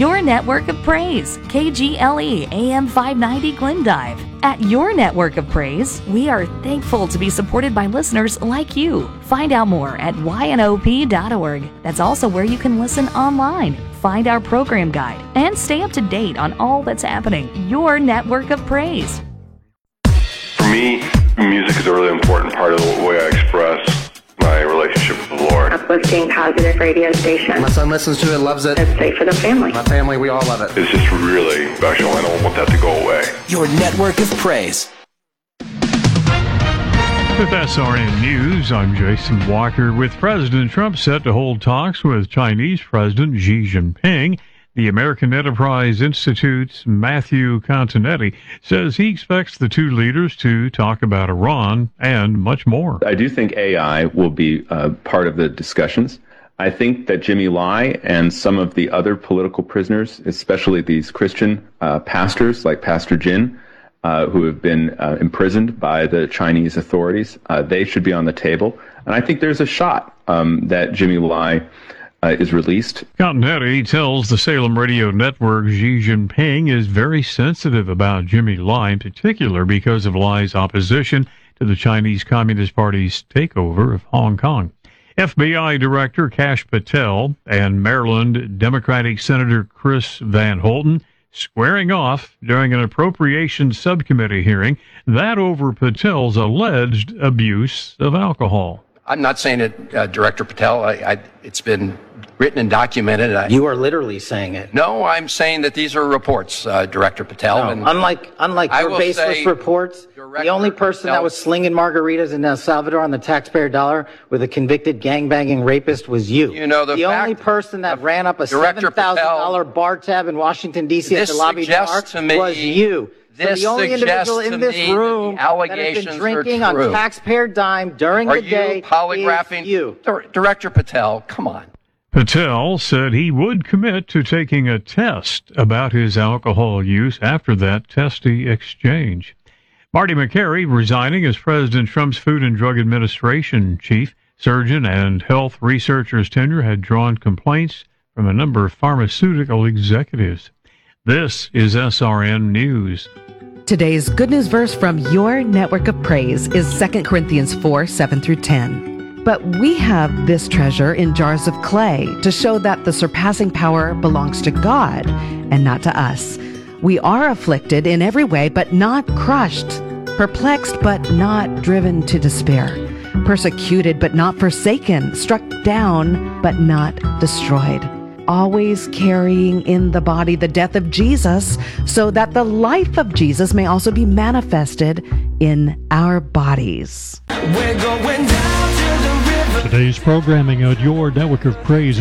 Your Network of Praise, KGLE AM 590 Glendive. At Your Network of Praise, we are thankful to be supported by listeners like you. Find out more at ynop.org. That's also where you can listen online, find our program guide, and stay up to date on all that's happening. Your Network of Praise. For me, music is a really important part of the way I express my relationship with the Lord. Uplifting, positive radio station. My son listens to it, loves it. It's safe for the family. My family, we all love it. It's just really special. I don't want that to go away. Your Network of Praise. With SRN News, I'm Jason Walker. With President Trump set to hold talks with Chinese President Xi Jinping, the American Enterprise Institute's Matthew Continetti says he expects the two leaders to talk about Iran and much more. I do think AI will be part of the discussions. I think that Jimmy Lai and some of the other political prisoners, especially these Christian pastors like Pastor Jin, who have been imprisoned by the Chinese authorities, they should be on the table. And I think there's a shot that Jimmy Lai is released. Continetti tells the Salem Radio Network Xi Jinping is very sensitive about Jimmy Lai, in particular because of Lai's opposition to the Chinese Communist Party's takeover of Hong Kong. FBI Director Kash Patel and Maryland Democratic Senator Chris Van Holten squaring off during an appropriations subcommittee hearing, that over Patel's alleged abuse of alcohol. I'm not saying it, Director Patel. It's been written and documented. You are literally saying it. No, I'm saying that these are reports, Director Patel. No, and unlike your baseless reports, the only person that was slinging margaritas in El Salvador on the taxpayer dollar with a convicted gangbanging rapist was you. You know, the only person that ran up a $7,000 bar tab in Washington, D.C. at the lobby bar was you. So the only individual in this room that has been drinking on taxpayer dime during the day is you. Director Patel, come on. Patel said he would commit to taking a test about his alcohol use after that testy exchange. Marty McCary resigning as President Trump's Food and Drug Administration chief. Surgeon and health researcher's tenure had drawn complaints from a number of pharmaceutical executives. This is SRN News. Today's good news verse from Your Network of Praise is 2 Corinthians 4, 7 through 10. But we have this treasure in jars of clay to show that the surpassing power belongs to God and not to us. We are afflicted in every way, but not crushed, perplexed, but not driven to despair, persecuted, but not forsaken, struck down, but not destroyed. Always carrying in the body the death of Jesus, so that the life of Jesus may also be manifested in our bodies. Today's programming on Your Network of Praise